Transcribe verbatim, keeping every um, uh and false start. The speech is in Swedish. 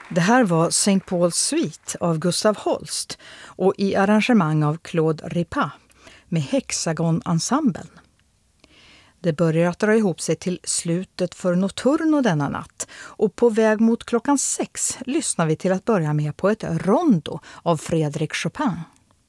Det här var Saint Paul's Suite av Gustav Holst och i arrangemang av Claude Ripa med Hexagon-ensemblen. Det börjar att dra ihop sig till slutet för Notturno denna natt och på väg mot klockan sex lyssnar vi till att börja med på ett rondo av Frédéric Chopin.